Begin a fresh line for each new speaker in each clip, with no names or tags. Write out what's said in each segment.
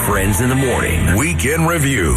Friends in the Morning Weekend Review.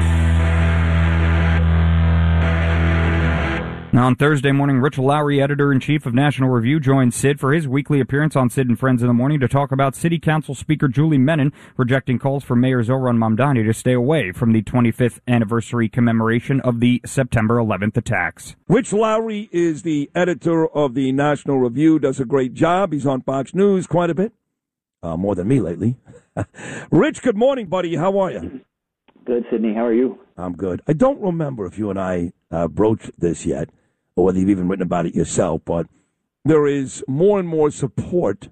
Now on Thursday morning, Rich Lowry, editor-in-chief of National Review, joins Sid for his weekly appearance on Sid and Friends in the Morning to talk about City Council Speaker Julie Menin rejecting calls from Mayor Zohran Mamdani to stay away from the 25th anniversary commemoration of the September 11th attacks.
Rich Lowry is the editor of the National Review, does a great job. He's on Fox News quite a bit, more than me lately. Rich, good morning, buddy. How are you?
Good, Sydney. How are you?
I'm good. I don't remember if you and I broached this yet, or whether you've even written about it yourself, but there is more and more support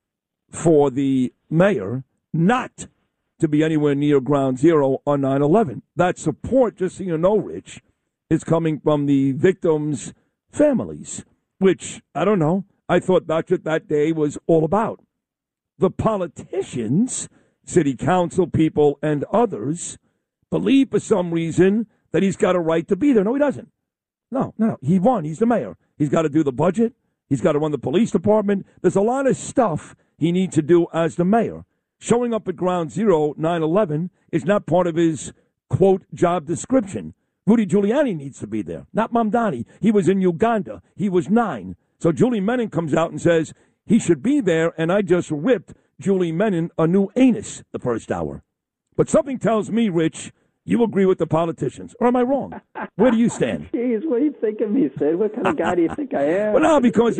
for the mayor not to be anywhere near Ground Zero on 9/11. That support, just so you know, Rich, is coming from the victims' families, which, I don't know, I thought that's what that day was all about. The politicians, city council people, and others believe for some reason that he's got a right to be there. No, he doesn't. No. He won. He's the mayor. He's got to do the budget. He's got to run the police department. There's a lot of stuff he needs to do as the mayor. Showing up at Ground Zero 9/11 is not part of his, quote, job description. Rudy Giuliani needs to be there, not Mamdani. He was in Uganda. He was 9. So Julie Menin comes out and says he should be there, and I just ripped Julie Menin a new anus the first hour. But something tells me, Rich, you agree with the politicians, or am I wrong? Where do you stand?
Jeez, what do you think of me, Sid? What kind of guy do you think I am?
Well, no, because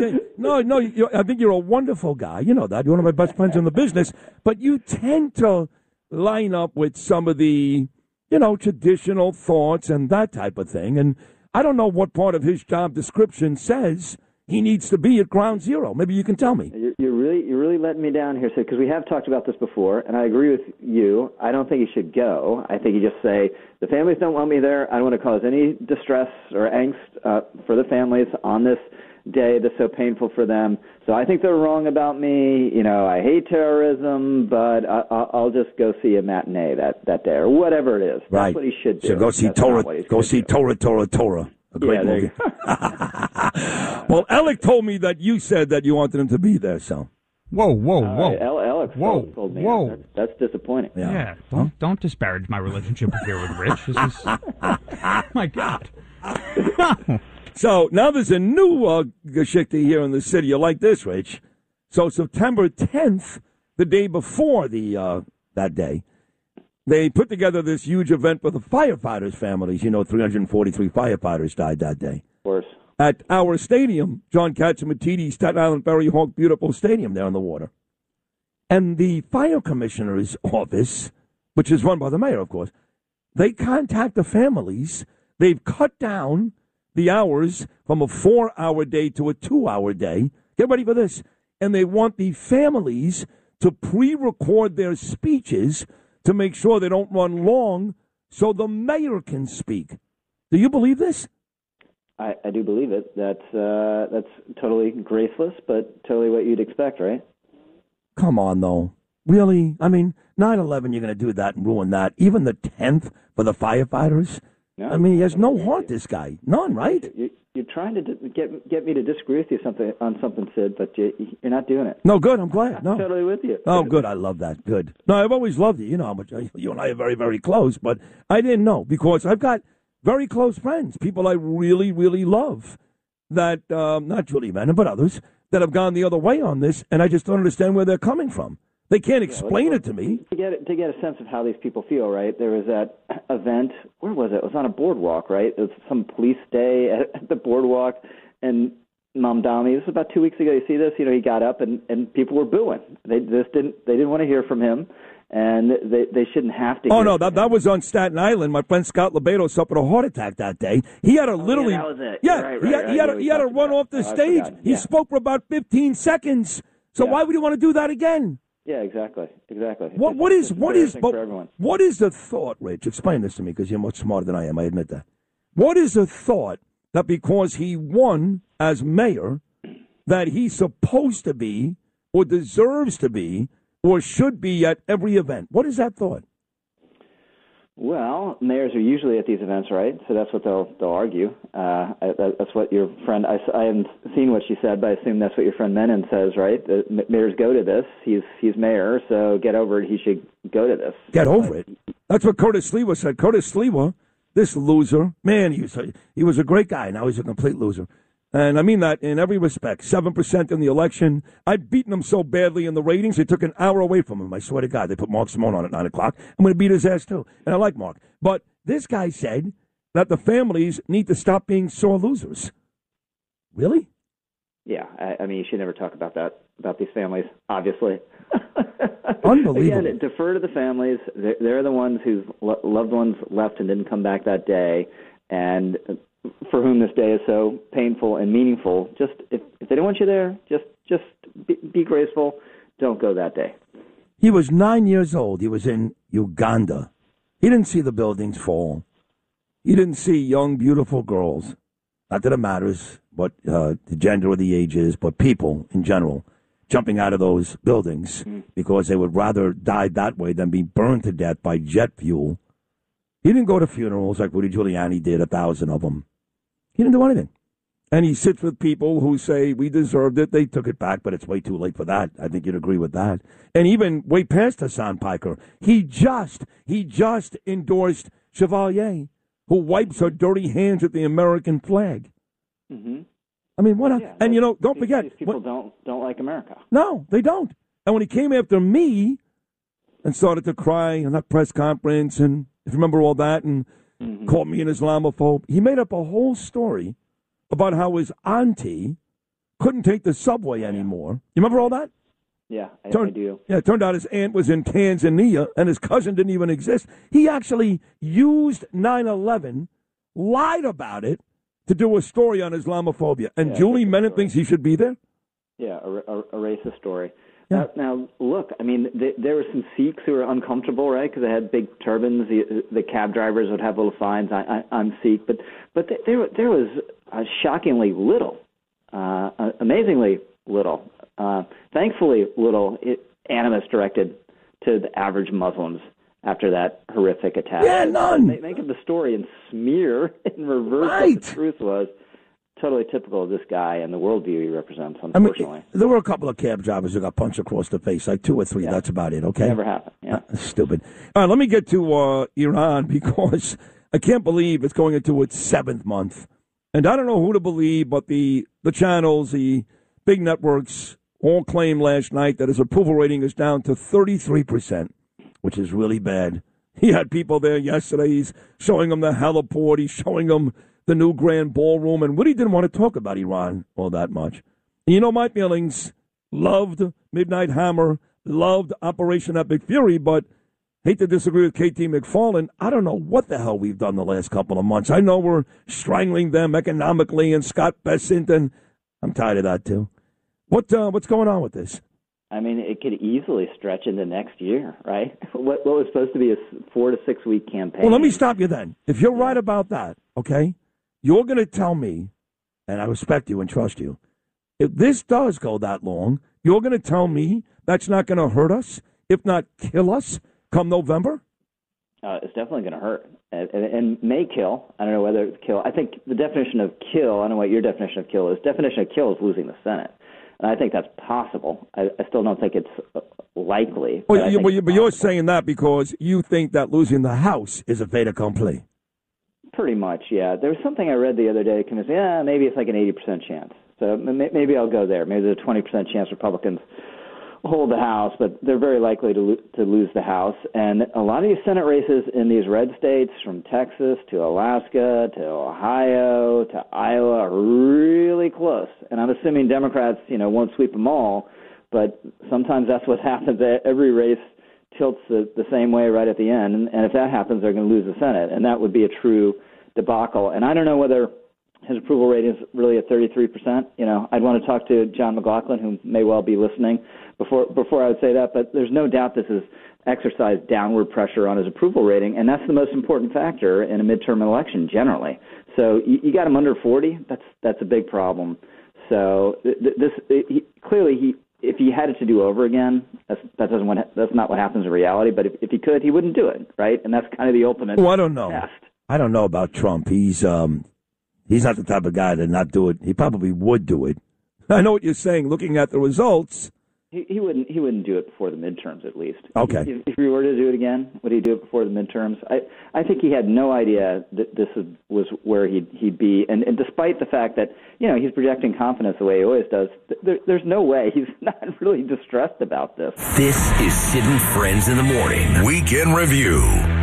I think you're a wonderful guy. You know that. You're one of my best friends in the business. But you tend to line up with some of the, traditional thoughts and that type of thing. And I don't know what part of his job description says he needs to be at Ground Zero. Maybe you can tell me.
You're really letting me down here, Sid, because we have talked about this before, and I agree with you. I don't think he should go. I think you just say, the families don't want me there. I don't want to cause any distress or angst for the families on this day that's so painful for them. So I think they're wrong about me. I hate terrorism, but I'll just go see a matinee that day or whatever it is. That's
right.
What he should do.
So go see Torah. Go see Torah. A great movie. Well, Alec told me that you said that you wanted him to be there, so.
Whoa.
Right, Alex told me.
Whoa.
That's disappointing.
Yeah. Don't disparage my relationship here with Rich. This is, my God.
So now there's a new Geschichte here in the city. You like this, Rich? So September 10th, the day before that day, they put together this huge event for the firefighters' families. 343 firefighters died that day.
Of course.
At our stadium, John Catsimatidis, Staten Island Ferry Hawk, beautiful stadium there on the water. And the fire commissioner's office, which is run by the mayor, of course, they contact the families. They've cut down the hours from a 4-hour day to a 2-hour day. Get ready for this. And they want the families to pre-record their speeches to make sure they don't run long so the mayor can speak. Do you believe this?
I do believe it. That's totally graceless, but totally what you'd expect, right?
Come on, though. Really? 9/11, you're going to do that and ruin that. Even the 10th for the firefighters?
No,
he has no heart, this guy. None, right?
You're trying to get me to disagree with you on something, Sid, but you're not doing it.
No, good. I'm glad. No.
I'm totally with you.
Oh, good. I love that. Good. No, I've always loved you. You know how much you and I are very, very close, but I didn't know because I've got very close friends, people I really, really love, that, not Julie Menin, but others, that have gone the other way on this, and I just don't understand where they're coming from. They can't explain it to me.
To get a sense of how these people feel, right, there was that event, where was it? It was on a boardwalk, right? It was some police day at the boardwalk, and Mamdani, this was about 2 weeks ago, you see this? He got up, and people were booing. They didn't want to hear from him. And they shouldn't have to.
Oh, no, that was on Staten Island. My friend Scott Lebedo suffered a heart attack that day. He had to literally.
Yeah, that was it.
Yeah,
right.
He had to run off the stage. He spoke for about 15 seconds. So why would you want to do that again?
Yeah, exactly.
What is
everyone.
What is the thought, Rich? Explain this to me because you're much smarter than I am. I admit that. What is the thought that because he won as mayor, that he's supposed to be or deserves to be or should be at every event? What is that thought?
Well, mayors are usually at these events, right? So that's what they'll argue. That's what your friend. I haven't seen what she said, but I assume that's what your friend Menon says, right? The mayors go to this. He's mayor, so get over it. He should go to this.
Get over it. That's what Curtis Sliwa said. Curtis Sliwa, this loser, man, he was a great guy. Now he's a complete loser. And I mean that in every respect. 7% in the election. I've beaten him so badly in the ratings, they took an hour away from him. I swear to God, they put Mark Simone on at 9 o'clock. I'm going to beat his ass, too. And I like Mark. But this guy said that the families need to stop being sore losers. Really?
Yeah. I mean, you should never talk about that, about these families, obviously.
Unbelievable.
Again, defer to the families. They're the ones whose loved ones left and didn't come back that day. And for whom this day is so painful and meaningful, just if they don't want you there, just be graceful. Don't go that day.
He was 9 years old. He was in Uganda. He didn't see the buildings fall. He didn't see young, beautiful girls. Not that it matters what the gender or the age is, but people in general jumping out of those buildings because they would rather die that way than be burned to death by jet fuel. He didn't go to funerals like Rudy Giuliani did, 1,000 of them. He didn't do anything. And he sits with people who say, we deserved it. They took it back, but it's way too late for that. I think you'd agree with that. And even way past Hassan Piker, he just endorsed Chevalier, who wipes her dirty hands at the American flag.
Mm-hmm.
I mean, what?
Yeah,
and, don't forget.
These people don't like America.
No, they don't. And when he came after me and started to cry in that press conference, and if you remember all that, and called me an Islamophobe, he made up a whole story about how his auntie couldn't take the subway anymore. You remember all that?
Yeah, I do.
Yeah, it turned out his aunt was in Tanzania, and his cousin didn't even exist. He actually used 9/11, lied about it, to do a story on Islamophobia. And Julie Menon thinks he should be there?
Yeah, a racist story.
Yeah.
Now, look, I mean, there were some Sikhs who were uncomfortable, right, because they had big turbans. The cab drivers would have little signs, I'm Sikh. But there was shockingly little, amazingly little, thankfully little animus directed to the average Muslims after that horrific attack.
Yeah, none.
Make up the story and smear and reverse what the truth was. Totally typical of this guy and the worldview he represents, unfortunately.
I mean, there were a couple of cab drivers who got punched across the face, like 2 or 3. Yeah. That's about it, okay?
Never happened, yeah.
Stupid. All right, let me get to Iran, because I can't believe it's going into its 7th month. And I don't know who to believe, but the channels, the big networks, all claimed last night that his approval rating is down to 33%, which is really bad. He had people there yesterday. He's showing them the heliport. He's showing them the new grand ballroom. And Woody didn't want to talk about Iran all that much. And you know my feelings. Loved Midnight Hammer. Loved Operation Epic Fury. But hate to disagree with KT McFarland. I don't know what the hell we've done the last couple of months. I know we're strangling them economically and Scott Bessent. And I'm tired of that, too. What's going on with this?
I mean, it could easily stretch into next year, right? What was supposed to be a 4 to 6 week campaign.
Well, let me stop you then. If you're right about that, okay, you're going to tell me, and I respect you and trust you, if this does go that long, you're going to tell me that's not going to hurt us, if not kill us, come November?
It's definitely going to hurt and may kill. I don't know whether it's kill. I think the definition of kill, I don't know what your definition of kill is. Definition of kill is losing the Senate. And I think that's possible. I still don't think it's likely.
But you're saying that because you think that losing the House is a fait accompli.
Pretty much, yeah. There was something I read the other day that convinced me, maybe it's like an 80% chance. So maybe I'll go there. Maybe there's a 20% chance Republicans hold the House, but they're very likely to lose the House. And a lot of these Senate races in these red states, from Texas to Alaska to Ohio to Iowa, are really close. And I'm assuming Democrats, won't sweep them all, but sometimes that's what happens. Every race tilts the same way right at the end. And if that happens, they're going to lose the Senate. And that would be a true debacle. And I don't know whether his approval rating is really at 33%. I'd want to talk to John McLaughlin, who may well be listening, before I would say that. But there's no doubt this has exercised downward pressure on his approval rating, and that's the most important factor in a midterm election generally. So you got him under 40. That's a big problem. So clearly if he had it to do over again, that's not what happens in reality. But if he could, he wouldn't do it, right? And that's kind of the ultimate.
Well, I don't know.
Test.
I don't know about Trump. He's not the type of guy to not do it. He probably would do it. I know what you're saying. Looking at the results,
he wouldn't do it before the midterms, at least.
Okay.
If he were to do it again, would he do it before the midterms? I think he had no idea that this was where he'd be, and despite the fact that he's projecting confidence the way he always does, there's no way he's not really distressed about this.
This is Sid and Friends in the Morning Weekend Review.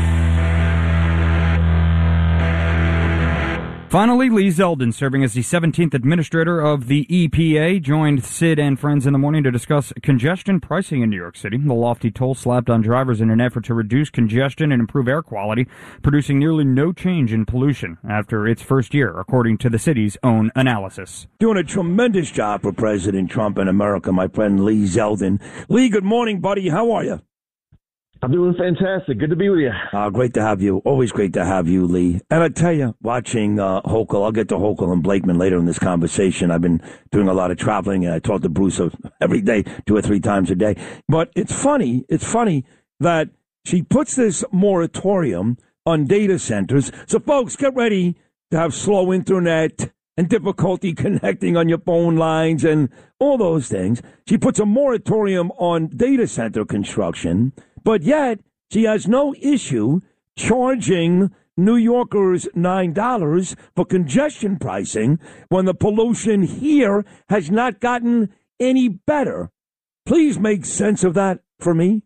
Finally, Lee Zeldin, serving as the 17th administrator of the EPA, joined Sid and Friends in the Morning to discuss congestion pricing in New York City. The lofty toll slapped on drivers in an effort to reduce congestion and improve air quality, producing nearly no change in pollution after its first year, according to the city's own analysis.
Doing a tremendous job for President Trump in America, my friend Lee Zeldin. Lee, good morning, buddy. How are you?
I'm doing fantastic. Good to be with you.
Great to have you. Always great to have you, Lee. And I tell you, watching Hochul, I'll get to Hochul and Blakeman later in this conversation. I've been doing a lot of traveling, and I talk to Bruce every day, 2 or 3 times a day. But it's funny that she puts this moratorium on data centers. So, folks, get ready to have slow internet and difficulty connecting on your phone lines and all those things. She puts a moratorium on data center construction. But yet, she has no issue charging New Yorkers $9 for congestion pricing when the pollution here has not gotten any better. Please make sense of that for me.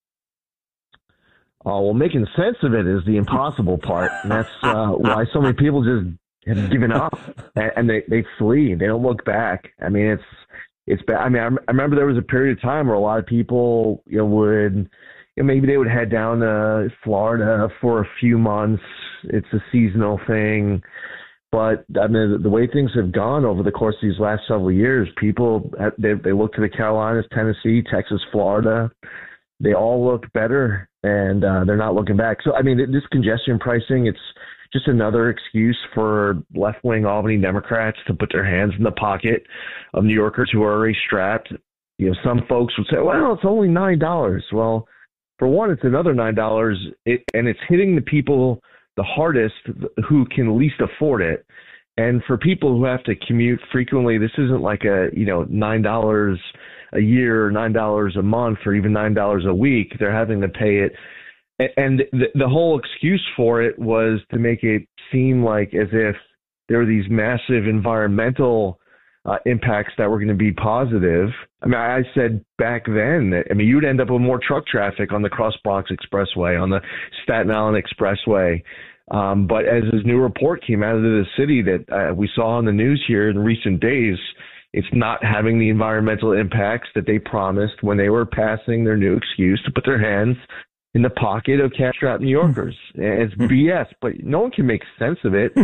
Oh, well, making sense of it is the impossible part. And that's why so many people just have given up and they flee. They don't look back. I mean, it's bad. I mean, I remember there was a period of time where a lot of people would... maybe they would head down to Florida for a few months. It's a seasonal thing. But, I mean, the way things have gone over the course of these last several years, people, they look to the Carolinas, Tennessee, Texas, Florida. They all look better, and they're not looking back. So, I mean, this congestion pricing, it's just another excuse for left-wing Albany Democrats to put their hands in the pocket of New Yorkers who are already strapped. Some folks would say, well, it's only $9. Well, for one, it's another $9, and it's hitting the people the hardest who can least afford it. And for people who have to commute frequently, this isn't like a $9 a year, $9 a month, or even $9 a week. They're having to pay it. And the whole excuse for it was to make it seem like as if there were these massive environmental impacts that were going to be positive. I mean, I said back then that, you'd end up with more truck traffic on the Cross Bronx Expressway, on the Staten Island Expressway. But as this new report came out of the city that we saw on the news here in recent days, it's not having the environmental impacts that they promised when they were passing their new excuse to put their hands in the pocket of cash-strapped New Yorkers. It's BS, but no one can make sense of it.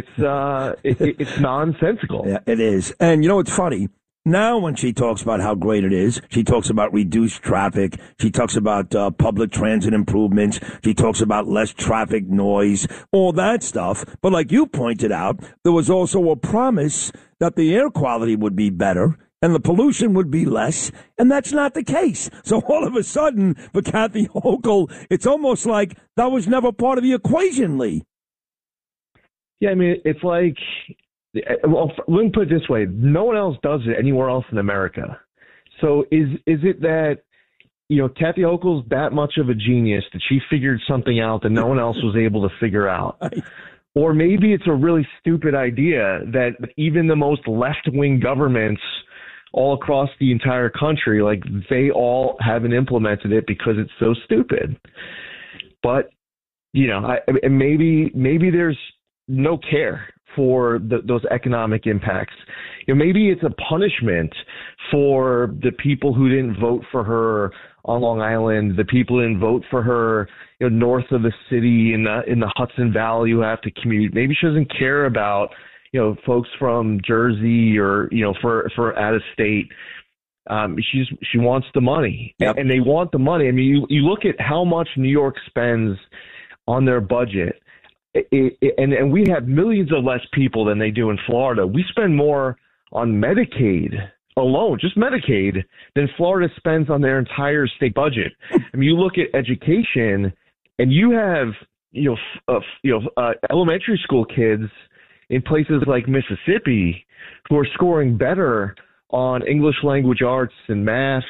It's nonsensical.
Yeah, it is. And it's funny. Now when she talks about how great it is, she talks about reduced traffic. She talks about public transit improvements. She talks about less traffic noise, all that stuff. But like you pointed out, there was also a promise that the air quality would be better and the pollution would be less, and that's not the case. So all of a sudden, for Kathy Hochul, it's almost like that was never part of the equation, Lee.
Yeah, I mean, it's like, well, let me put it this way. No one else does it anywhere else in America. So is it that, Kathy Hochul's that much of a genius that she figured something out that no one else was able to figure out? Or maybe it's a really stupid idea that even the most left-wing governments all across the entire country, like, they all haven't implemented it because it's so stupid. But, maybe there's no care for those economic impacts. Maybe it's a punishment for the people who didn't vote for her on Long Island, the people who didn't vote for her, north of the city in the Hudson Valley who have to commute. Maybe she doesn't care about folks from Jersey or, for out of state. She wants the money. Yep. And they want the money. I mean, you look at how much New York spends on their budget, and we have millions of less people than they do in Florida. We spend more on Medicaid alone, just Medicaid, than Florida spends on their entire state budget. I mean, you look at education, and you have elementary school kids in places like Mississippi who are scoring better on English language arts and math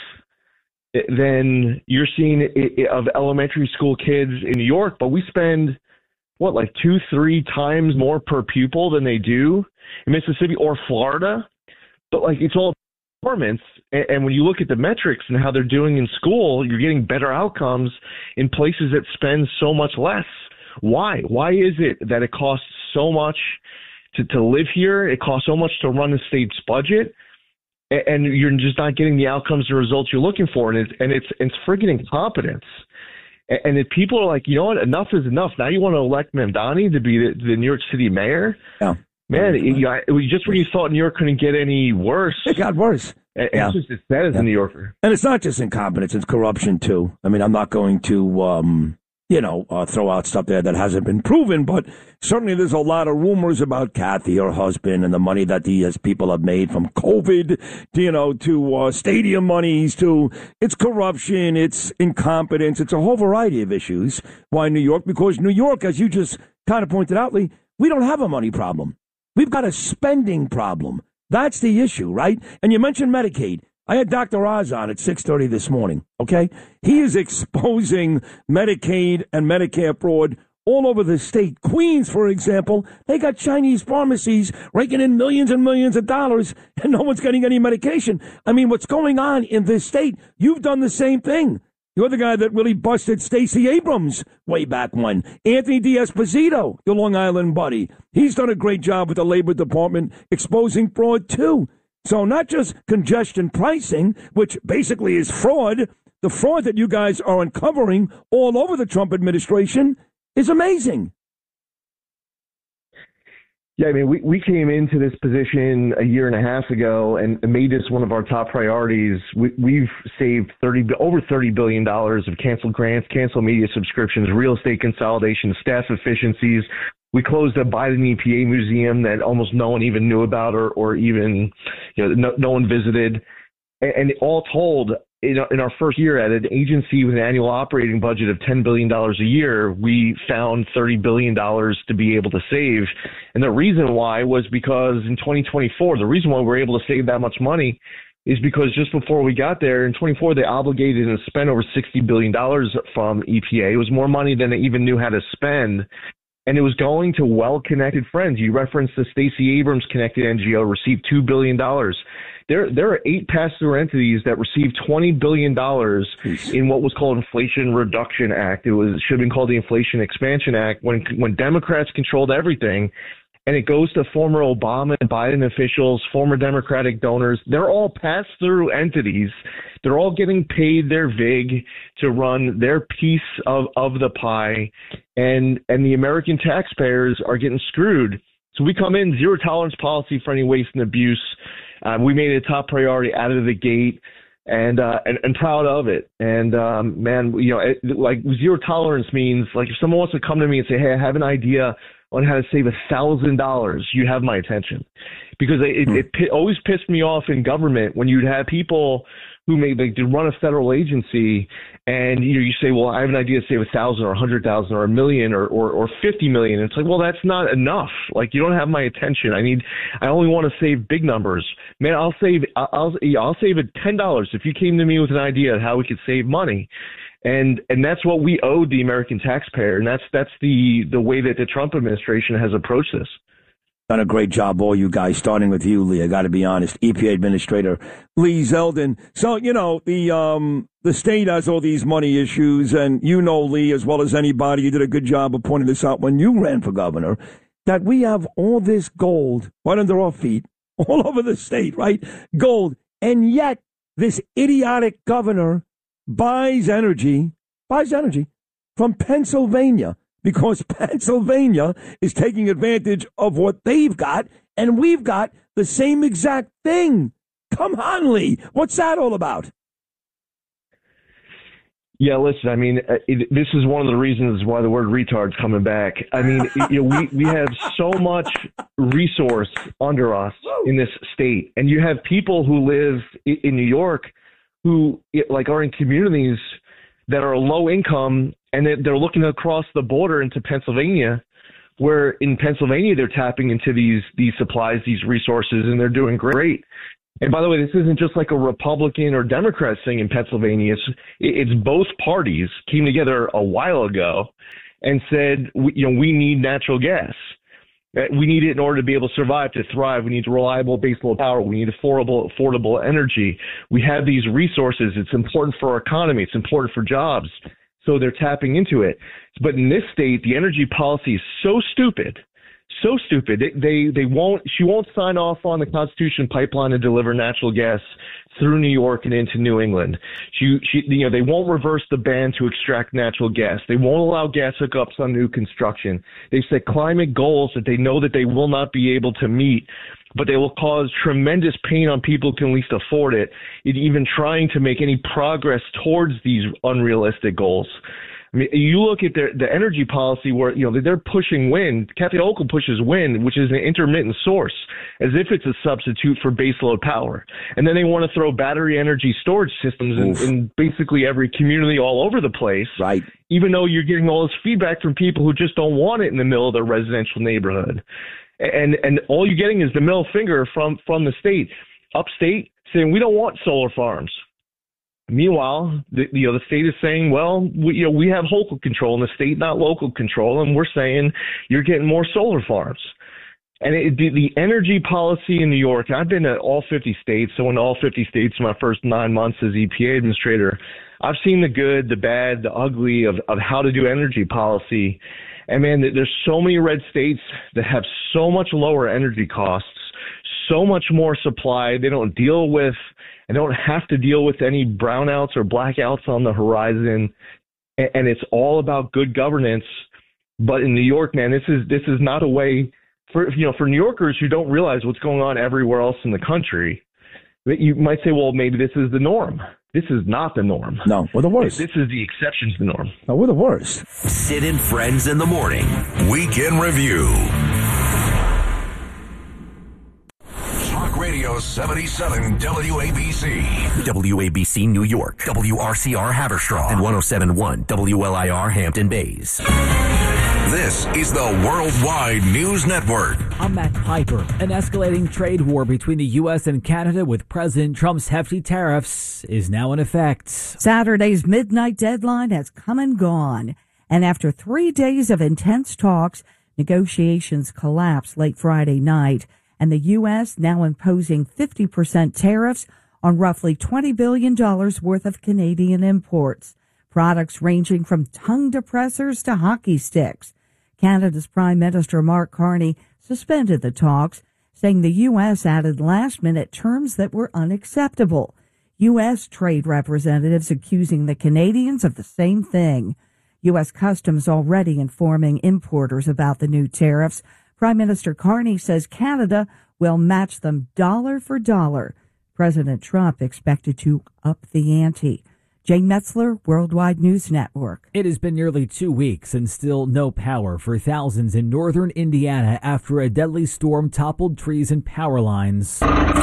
than you're seeing of elementary school kids in New York. But we spend, like 2-3 times more per pupil than they do in Mississippi or Florida. But like, it's all performance. And when you look at the metrics and how they're doing in school, you're getting better outcomes in places that spend so much less. Why? Why is it that it costs so much to live here? It costs so much to run the state's budget, and you're just not getting the outcomes and results you're looking for. And it's friggin' incompetence. And if people are like, you know what, enough is enough. Now you want to elect Mamdani to be the New York City mayor?
Yeah.
Man, it was just when you thought New York couldn't get any worse.
It got worse.
It's just as bad as a New Yorker.
And it's not just incompetence, it's corruption, too. I mean, I'm not going to, throw out stuff there that hasn't been proven, but certainly there's a lot of rumors about Kathy, her husband, and the money that these people have made from COVID, to stadium monies, to it's corruption, it's incompetence, it's a whole variety of issues. Why New York? Because New York, as you just kind of pointed out, Lee, we don't have a money problem. We've got a spending problem. That's the issue, right? And you mentioned Medicaid. I had Dr. Oz on at 6:30 this morning, okay? He is exposing Medicaid and Medicare fraud all over the state. Queens, for example, they got Chinese pharmacies raking in millions and millions of dollars, and no one's getting any medication. I mean, what's going on in this state? You've done the same thing. You're the guy that really busted Stacey Abrams way back when. Anthony D'Esposito, your Long Island buddy. He's done a great job with the Labor Department exposing fraud, too. So not just congestion pricing, which basically is fraud. The fraud that you guys are uncovering all over the Trump administration is amazing.
Yeah, I mean, we came into this position a year and a half ago and made this one of our top priorities. We've saved over $30 billion of canceled grants, canceled media subscriptions, real estate consolidation, staff efficiencies. We closed the Biden EPA museum that almost no one even knew about or even no one visited. And all told, in our first year at an agency with an annual operating budget of $10 billion a year, we found $30 billion to be able to save. And the reason why was because in 2024, the reason why we were able to save that much money is because just before we got there, in 24, they obligated and spent over $60 billion from EPA. It was more money than they even knew how to spend. And it was going to well-connected friends. You referenced the Stacey Abrams connected NGO received $2 billion. There are 8 pass-through entities that received $20 billion in what was called Inflation Reduction Act. It should have been called the Inflation Expansion Act when Democrats controlled everything. And it goes to former Obama and Biden officials, former Democratic donors. They're all pass-through entities. They're all getting paid their VIG to run their piece of the pie, and the American taxpayers are getting screwed. So we come in, zero tolerance policy for any waste and abuse. We made it a top priority out of the gate, and proud of it. And like zero tolerance means, like, if someone wants to come to me and say, "Hey, I have an idea on how to save $1,000, you have my attention." Because it always pissed me off in government when you'd have people who run a federal agency and you say, "Well, I have an idea to save 1,000 or 100,000 or $1 million or 50 million." It's like, well, that's not enough. Like, you don't have my attention. I only want to save big numbers. Man, I'll save it $10 if you came to me with an idea of how we could save money. And that's what we owe the American taxpayer, and that's the way that the Trump administration has approached this.
Done a great job, all you guys, starting with you, Lee. I got to be honest, EPA Administrator Lee Zeldin. So, the state has all these money issues, and Lee, as well as anybody, you did a good job of pointing this out when you ran for governor, that we have all this gold right under our feet, all over the state, right? Gold. And yet, this idiotic governor buys energy from Pennsylvania, because Pennsylvania is taking advantage of what they've got, and we've got the same exact thing. Come on, Lee. What's that all about?
Yeah, listen, I mean, this is one of the reasons why the word retard's coming back. I mean, we have so much resource under us in this state, and you have people who live in New York who are in communities that are low income, and they're looking across the border into Pennsylvania, where in Pennsylvania they're tapping into these supplies, these resources, and they're doing great. And by the way, this isn't just like a Republican or Democrat thing in Pennsylvania. It's both parties came together a while ago and said, we need natural gas. We need it in order to be able to survive, to thrive. We need reliable baseload power. We need affordable energy. We have these resources. It's important for our economy. It's important for jobs. So they're tapping into it. But in this state, the energy policy is so stupid. So stupid. She won't sign off on the Constitution pipeline to deliver natural gas through New York and into New England. They won't reverse the ban to extract natural gas. They won't allow gas hookups on new construction. They've set climate goals that they know that they will not be able to meet, but they will cause tremendous pain on people who can least afford it, even trying to make any progress towards these unrealistic goals. I mean, you look at the energy policy where, they're pushing wind. Kathy Hochul pushes wind, which is an intermittent source, as if it's a substitute for baseload power. And then they want to throw battery energy storage systems in basically every community all over the place.
Right.
Even though you're getting all this feedback from people who just don't want it in the middle of their residential neighborhood. And all you're getting is the middle finger from the state. Upstate saying, we don't want solar farms. Meanwhile, the state is saying, well, we have local control in the state, not local control, and we're saying you're getting more solar farms. And the energy policy in New York, I've been to all 50 states, so in all 50 states in my first 9 months as EPA administrator, I've seen the good, the bad, the ugly of how to do energy policy. And, man, there's so many red states that have so much lower energy costs, so much more supply. They don't deal with and don't have to deal with any brownouts or blackouts on the horizon. And it's all about good governance. But in New York, man, this is not a way for New Yorkers who don't realize what's going on everywhere else in the country. You might say, well, maybe this is the norm. This is not the norm.
No, we're the worst.
This is the exception to the norm.
No, we're the worst.
Sid and Friends in the Morning. Weekend Review. Radio 77 WABC. WABC New York. WRCR Haverstraw. And 107.1 WLIR Hampton Bays. This is the Worldwide News Network.
I'm Matt Piper. An escalating trade war between the U.S. and Canada with President Trump's hefty tariffs is now in effect.
Saturday's midnight deadline has come and gone. And after 3 days of intense talks, negotiations collapsed late Friday night. And the U.S. now imposing 50% tariffs on roughly $20 billion worth of Canadian imports, products ranging from tongue depressors to hockey sticks. Canada's Prime Minister Mark Carney suspended the talks, saying the U.S. added last-minute terms that were unacceptable. U.S. trade representatives accusing the Canadians of the same thing. U.S. Customs already informing importers about the new tariffs. Prime Minister Carney says Canada will match them dollar for dollar. President Trump expected to up the ante. Jane Metzler, Worldwide News Network.
It has been nearly 2 weeks and still no power for thousands in northern Indiana after a deadly storm toppled trees and power lines.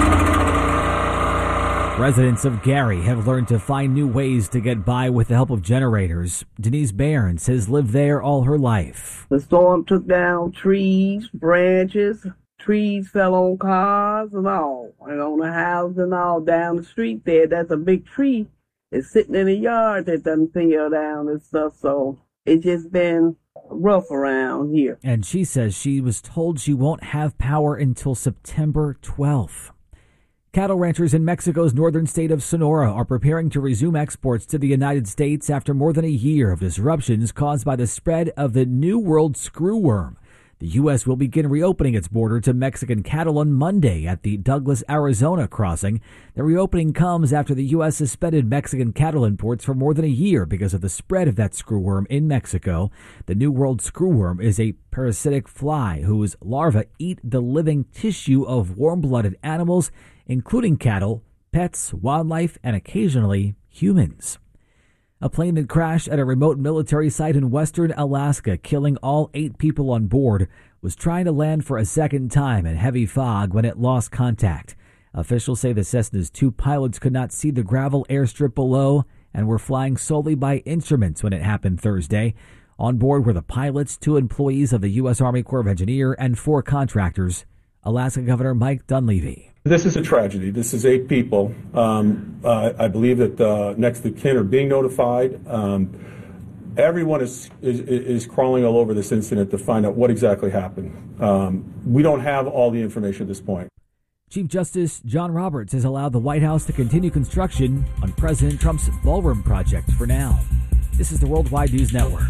Residents of Gary have learned to find new ways to get by with the help of generators. Denise Behrens has lived there all her life.
The storm took down trees, branches, trees fell on cars and all, and on the house and all down the street there. That's a big tree. It's sitting in a yard that doesn't fell down and stuff, so it's just been rough around here.
And she says she was told she won't have power until September 12th. Cattle ranchers in Mexico's northern state of Sonora are preparing to resume exports to the United States after more than a year of disruptions caused by the spread of the New World screwworm. The U.S. will begin reopening its border to Mexican cattle on Monday at the Douglas, Arizona crossing. The reopening comes after the U.S. suspended Mexican cattle imports for more than a year because of the spread of that screwworm in Mexico. The New World screwworm is a parasitic fly whose larvae eat the living tissue of warm-blooded animals, including cattle, pets, wildlife, and occasionally humans. A plane that crashed at a remote military site in western Alaska, killing all 8 people on board, was trying to land for a second time in heavy fog when it lost contact. Officials say the Cessna's 2 pilots could not see the gravel airstrip below and were flying solely by instruments when it happened Thursday. On board were the pilots, 2 employees of the U.S. Army Corps of Engineers, and 4 contractors. Alaska Governor Mike Dunleavy.
This is a tragedy. This is 8 people. I believe that next of kin are being notified. Everyone is crawling all over this incident to find out what exactly happened. We don't have all the information at this point.
Chief Justice John Roberts has allowed the White House to continue construction on President Trump's ballroom project for now. This is the Worldwide News Network.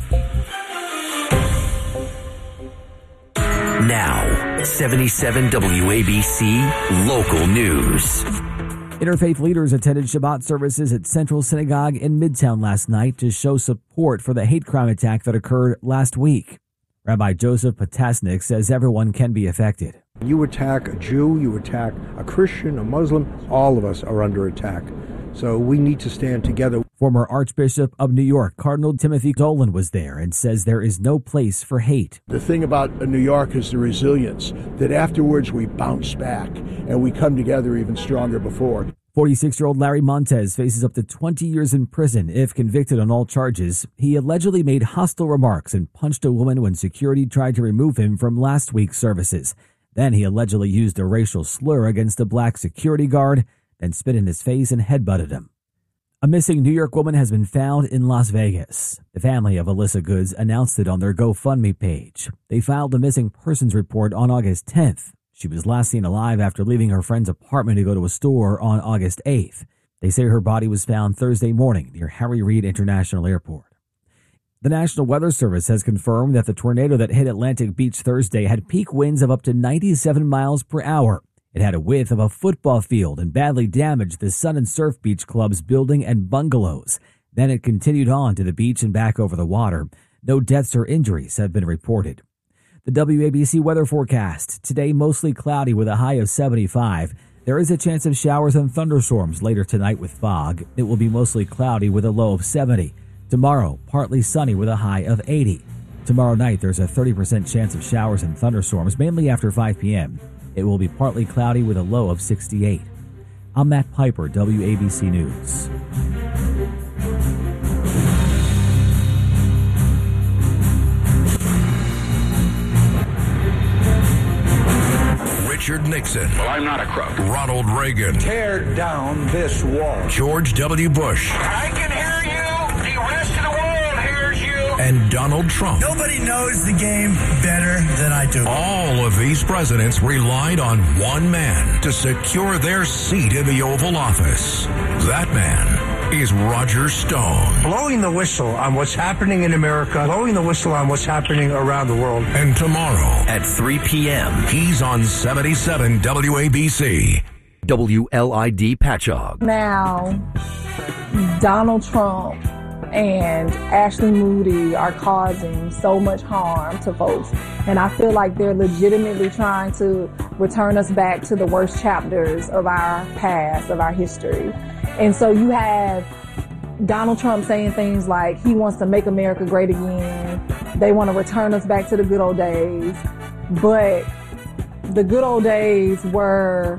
Now, 77 WABC Local News.
Interfaith leaders attended Shabbat services at Central Synagogue in Midtown last night to show support for the hate crime attack that occurred last week. Rabbi Joseph Potasnik says everyone can be affected.
You attack a Jew, you attack a Christian, a Muslim, all of us are under attack. So we need to stand together.
Former Archbishop of New York, Cardinal Timothy Dolan, was there and says there is no place for hate.
The thing about New York is the resilience, that afterwards we bounce back and we come together even stronger before.
46-year-old Larry Montez faces up to 20 years in prison if convicted on all charges. He allegedly made hostile remarks and punched a woman when security tried to remove him from last week's services. Then he allegedly used a racial slur against a black security guard, then spit in his face and headbutted him. A missing New York woman has been found in Las Vegas. The family of Alyssa Goods announced it on their GoFundMe page. They filed a missing persons report on August 10th. She was last seen alive after leaving her friend's apartment to go to a store on August 8th. They say her body was found Thursday morning near Harry Reid International Airport. The National Weather Service has confirmed that the tornado that hit Atlantic Beach Thursday had peak winds of up to 97 miles per hour. It had a width of a football field and badly damaged the Sun and Surf Beach Club's building and bungalows. Then it continued on to the beach and back over the water. No deaths or injuries have been reported. The WABC weather forecast. Today, mostly cloudy with a high of 75. There is a chance of showers and thunderstorms later tonight with fog. It will be mostly cloudy with a low of 70. Tomorrow, partly sunny with a high of 80. Tomorrow night, there's a 30% chance of showers and thunderstorms, mainly after 5 p.m. It will be partly cloudy with a low of 68. I'm Matt Piper, WABC News.
Richard Nixon.
Well, I'm not a crook.
Ronald Reagan.
Tear down this wall.
George W. Bush.
I can hear you. The rest of the world hears you.
And Donald Trump.
Nobody knows the game better than I do.
All of these presidents relied on one man to secure their seat in the Oval Office. That man is Roger Stone.
Blowing the whistle on what's happening in America, blowing the whistle on what's happening around the world.
And tomorrow at 3 p.m., he's on 77 WABC. WLID Patchogue.
Now, Donald Trump and Ashley Moody are causing so much harm to folks. And I feel like they're legitimately trying to return us back to the worst chapters of our past, of our history. And so you have Donald Trump saying things like he wants to make America great again. They want to return us back to the good old days. But the good old days were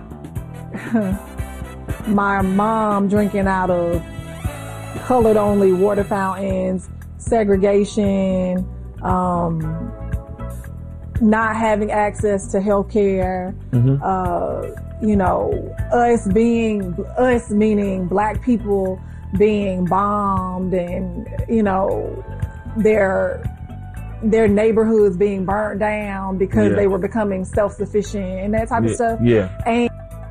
my mom drinking out of colored only water fountains, segregation, not having access to health care, us meaning black people being bombed and, their neighborhoods being burnt down because they were becoming self-sufficient and that type of stuff.
And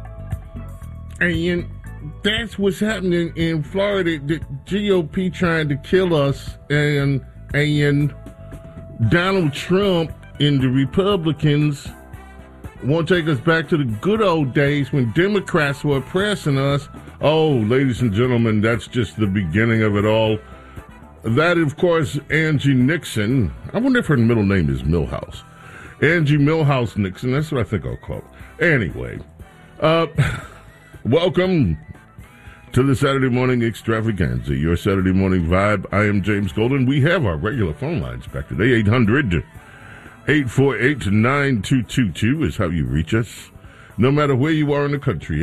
that's what's happening in Florida. The GOP trying to kill us, and Donald Trump and the Republicans want to take us back to the good old days when Democrats were oppressing us. Oh, ladies and gentlemen, that's just the beginning of it all. That, of course, Angie Nixon. I wonder if her middle name is Milhouse. Angie Milhouse Nixon. That's what I think I'll call her. Anyway, welcome to the Saturday morning extravaganza, your Saturday morning vibe. I am James Golden. We have our regular phone lines back today. 800-848-9222 is how you reach us. No matter where you are in the country,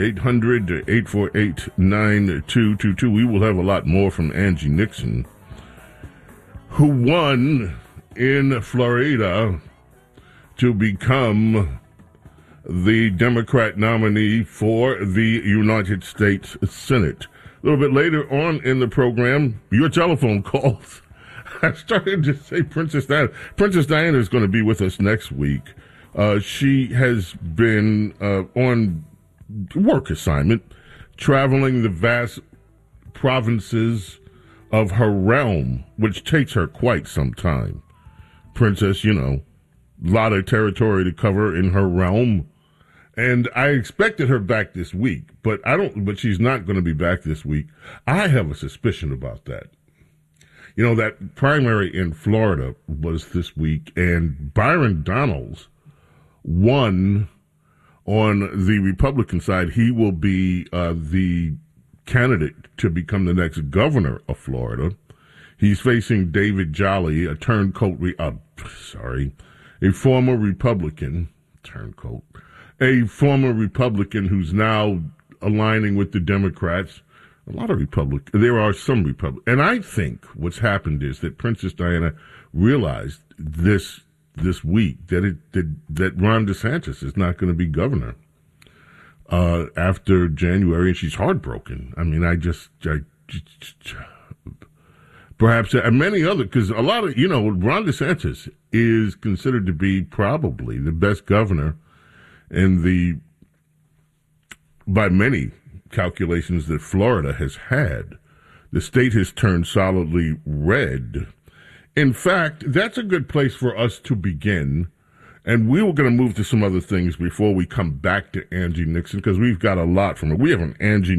800-848-9222. We will have a lot more from Angie Nixon, who won in Florida to become the Democrat nominee for the United States Senate. A little bit later on in the program, your telephone calls. I started to say Princess Diana. Princess Diana is going to be with us next week. She has been on work assignment, traveling the vast provinces of her realm, which takes her quite some time. Princess, you know, a lot of territory to cover in her realm. And I expected her back this week, but she's not going to be back this week. I have a suspicion about that. You know, that primary in Florida was this week, and Byron Donalds won on the Republican side. He will be the candidate to become the next governor of Florida. He's facing David Jolly, a former Republican, a former Republican who's now aligning with the Democrats. A lot of Republicans. There are some Republicans. And I think what's happened is that Princess Diana realized this week that Ron DeSantis is not going to be governor after January, and she's heartbroken. I mean, perhaps many other, because a lot of, Ron DeSantis is considered to be probably the best governor by many calculations that Florida has had. The state has turned solidly red. In fact, that's a good place for us to begin. And we were going to move to some other things before we come back to Angie Nixon, because we've got a lot from her. We have an Angie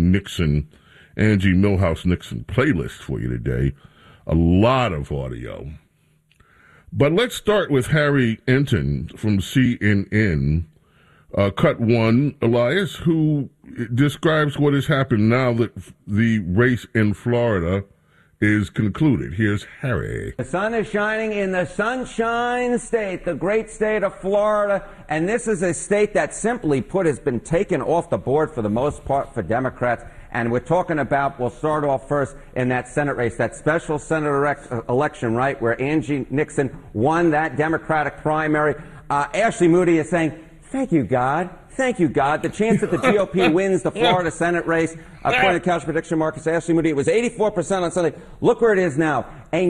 Milhouse Nixon playlist for you today. A lot of audio. But let's start with Harry Enton from CNN, Cut 1, Elias, who describes what has happened now that the race in Florida is concluded. Here's Harry.
The sun is shining in the Sunshine State, the great state of Florida, and this is a state that, simply put, has been taken off the board for the most part for Democrats. And we're talking about, we'll start off first in that Senate race, that special Senate election, right, where Angie Nixon won that Democratic primary. Ashley Moody is saying, thank you, God. Thank you, God. The chance that the GOP wins the Florida Senate race, according to Couch Prediction Markets, Ashley Moody, it was 84% on Sunday. Look where it is now. A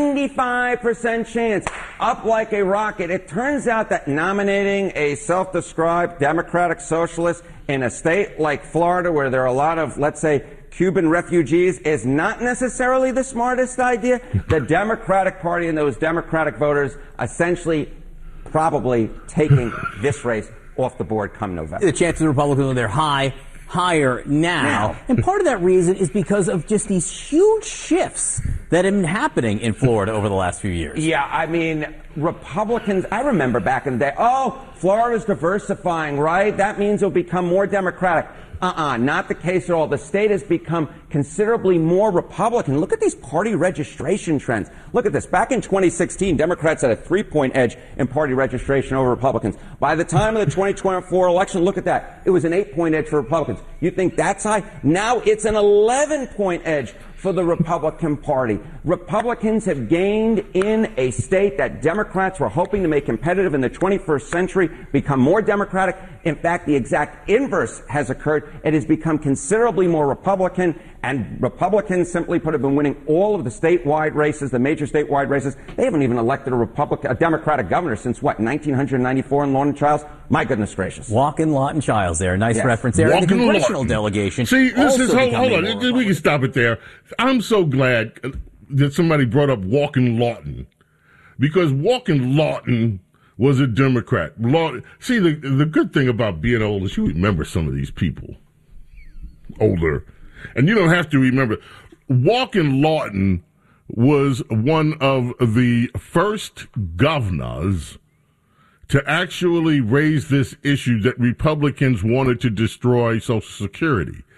95% chance, up like a rocket. It turns out that nominating a self-described Democratic socialist in a state like Florida, where there are a lot of, let's say, Cuban refugees, is not necessarily the smartest idea. The Democratic Party and those Democratic voters essentially probably taking this race off the board come November.
The chances of Republicans are higher now. And part of that reason is because of just these huge shifts that have been happening in Florida over the last few years.
Yeah, I mean, Republicans, I remember back in the day, Florida's diversifying, right? That means it'll become more Democratic. Not the case at all. The state has become considerably more Republican. Look at these party registration trends. Look at this. Back in 2016, Democrats had a 3-point edge in party registration over Republicans. By the time of the 2024 election, look at that. It was an 8-point edge for Republicans. You think that's high? Now it's an 11-point edge for the Republican Party. Republicans have gained in a state that Democrats were hoping to make competitive in the 21st century, become more Democratic. In fact, the exact inverse has occurred. It has become considerably more Republican, and Republicans, simply put, have been winning all of the statewide races, the major statewide races. They haven't even elected a Democratic governor since, 1994 in Lawton Childs? My goodness gracious.
Walk-in Lawton Childs there. Nice reference there. And the congressional delegation.
See, this is, hold on. We can stop it there. I'm so glad that somebody brought up Walkin' Lawton, because Walkin' Lawton was a Democrat. See, the good thing about being old is you remember some of these people older, and you don't have to remember. Walkin' Lawton was one of the first governors to actually raise this issue that Republicans wanted to destroy Social Security.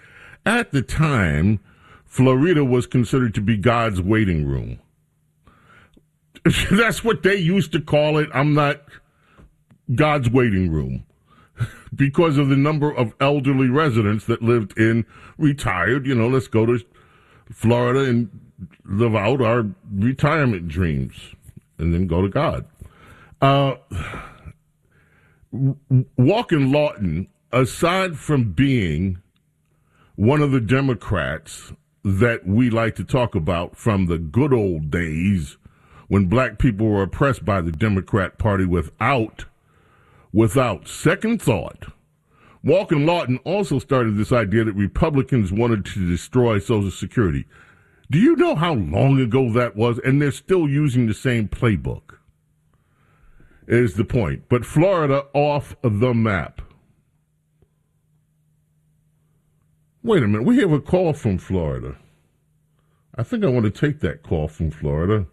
At the time, Florida was considered to be God's waiting room. That's what they used to call it. I'm not God's waiting room because of the number of elderly residents that lived in retired. Let's go to Florida and live out our retirement dreams and then go to God. Walken Lawton, aside from being one of the Democrats that we like to talk about from the good old days when black people were oppressed by the Democrat Party without second thought, Walken Lawton also started this idea that Republicans wanted to destroy Social Security. Do you know how long ago that was? And they're still using the same playbook, is the point. But Florida off the map. Wait a minute. We have a call from Florida. I think I want to take that call from Florida.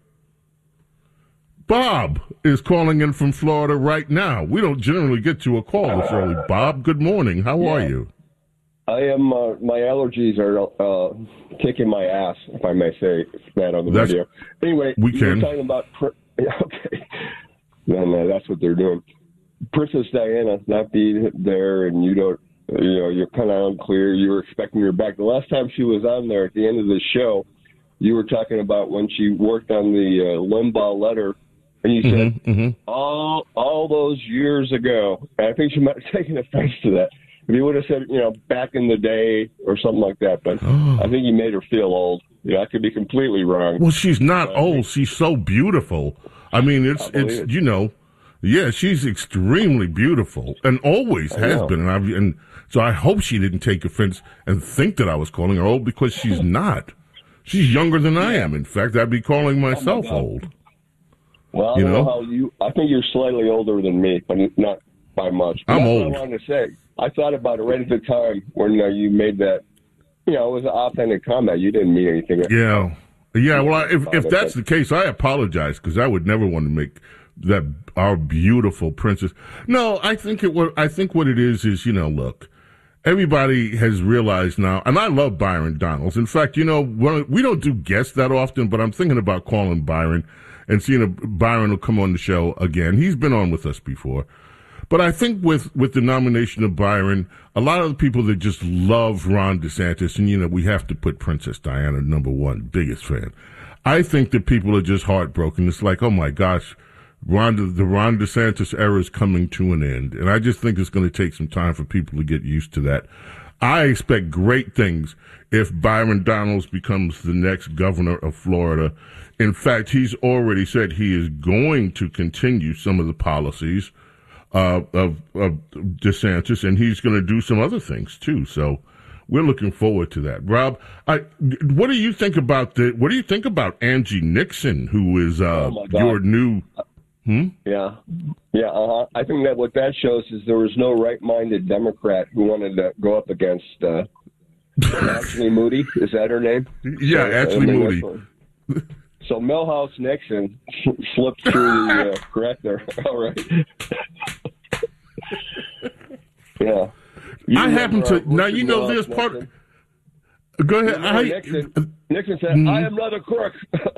Bob is calling in from Florida right now. We don't generally get to a call this early. Bob, good morning. How are you?
I am. My allergies are kicking my ass, if I may say that on the video. Anyway,
we can.
We're talking about. Okay, then that's what they're doing. Princess Diana not being there, and you're kind of unclear. You were expecting her back. The last time she was on there at the end of the show, you were talking about when she worked on the Limbaugh letter, and you said all those years ago. And I think she might have taken offense to that. If you would have said, back in the day or something like that, but I think you made her feel old. I could be completely wrong.
Well, she's not old. She's so beautiful. I mean, it's she's extremely beautiful and always has been. And so I hope she didn't take offense and think that I was calling her old because she's not. She's younger than I am. In fact, I'd be calling myself old.
Well, I don't know how I think you're slightly older than me, but not by much. But
I'm
that's
old.
What I wanted to say. I thought about it right at the time when you made that. It was an authentic comment. You didn't mean anything.
Yeah. Well, if that's the case, I apologize because I would never want to make that our beautiful princess. No, I think what it is, look, everybody has realized now, and I love Byron Donalds. In fact, we don't do guests that often, but I'm thinking about calling Byron and seeing if Byron will come on the show again. He's been on with us before. But I think with the nomination of Byron, a lot of the people that just love Ron DeSantis, and, we have to put Princess Diana number one, biggest fan. I think that people are just heartbroken. It's like, oh, my gosh, the Ron DeSantis era is coming to an end. And I just think it's going to take some time for people to get used to that. I expect great things if Byron Donalds becomes the next governor of Florida. In fact, he's already said he is going to continue some of the policies of DeSantis, and he's going to do some other things too. So we're looking forward to that. Rob, what do you think about Angie Nixon, who is your new?
Yeah. I think that what that shows is there was no right-minded Democrat who wanted to go up against Ashley Moody. Is that her name?
Yeah, Ashley Moody.
So Milhouse Nixon slipped through the crack there. All right. Yeah.
I happen to now. This part. Go ahead.
Nixon said, "I am not a crook."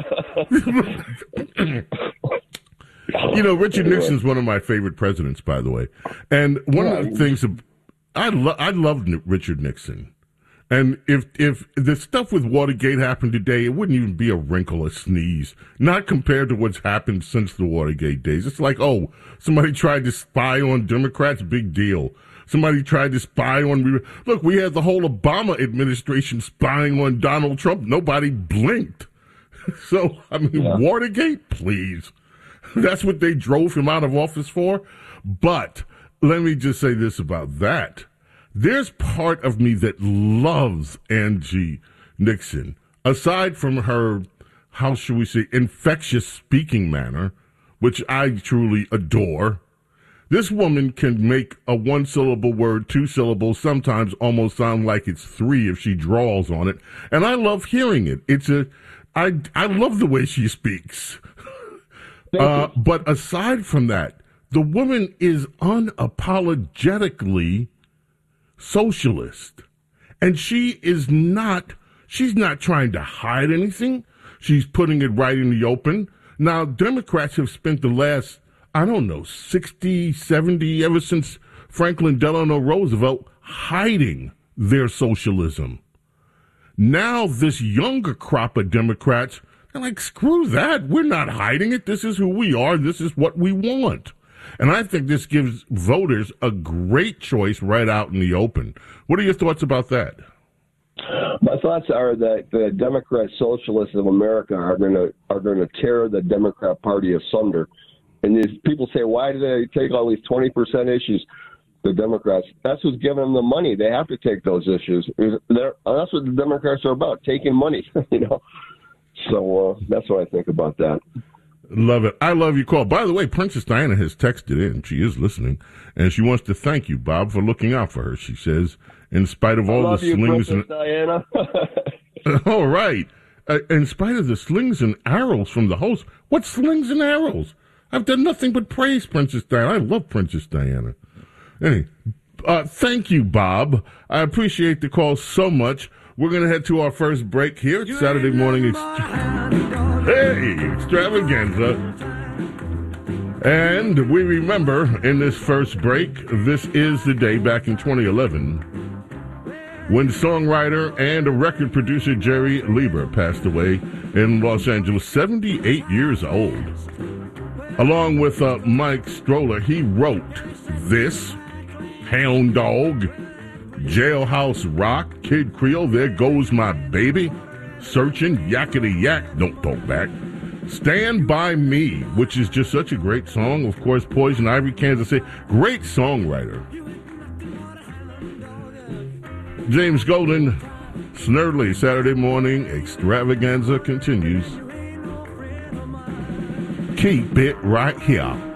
Richard Nixon's one of my favorite presidents, by the way. And one of the things I loved Richard Nixon. And if the stuff with Watergate happened today, it wouldn't even be a wrinkle, a sneeze. Not compared to what's happened since the Watergate days. It's like, oh, somebody tried to spy on Democrats, big deal. Somebody tried to spy on... Look, we had the whole Obama administration spying on Donald Trump. Nobody blinked. So, Watergate, please. That's what they drove him out of office for. But let me just say this about that. There's part of me that loves Angie Nixon. Aside from her, how should we say, infectious speaking manner, which I truly adore, this woman can make a one-syllable word, two syllables, sometimes almost sound like it's three if she draws on it. And I love hearing it. I love the way she speaks. But aside from that, the woman is unapologetically socialist. And she's not trying to hide anything. She's putting it right in the open. Now, Democrats have spent the last, 60, 70, ever since Franklin Delano Roosevelt, hiding their socialism. Now, this younger crop of Democrats, they're like, screw that. We're not hiding it. This is who we are. This is what we want. And I think this gives voters a great choice right out in the open. What are your thoughts about that?
My thoughts are that the Democrat Socialists of America are going to tear the Democrat Party asunder. And these people say, why do they take all these 20% issues? The Democrats, that's who's giving them the money. They have to take those issues. That's what the Democrats are about, taking money, So that's what I think about that.
Love it. I love your call. By the way, Princess Diana has texted in. She is listening, and she wants to thank you, Bob, for looking out for her. She says, in spite of all the slings
Princess Diana.
All right. In spite of the slings and arrows from the host, what slings and arrows? I've done nothing but praise Princess Diana. I love Princess Diana. Anyway, thank you, Bob. I appreciate the call so much. We're going to head to our first break here. It's Saturday morning. Extravaganza. And we remember in this first break, this is the day back in 2011 when songwriter and record producer Jerry Lieber passed away in Los Angeles, 78 years old. Along with Mike Stroller, he wrote this, Hound Dog, Jailhouse Rock, Kid Creole, There Goes My Baby, Searching, Yakety Yak, Don't Talk Back, Stand By Me, which is just such a great song. Of course, Poison Ivy, Kansas City, great songwriter. James Golden, Snerdley, Saturday morning extravaganza continues. Keep it right here.